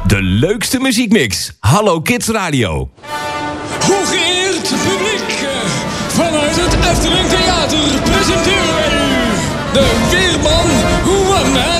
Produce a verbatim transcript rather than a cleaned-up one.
De leukste muziekmix. Hallo Kids Radio. Hooggeëerd publiek, vanuit het Efteling Theater presenteren wij u de Weerman One Man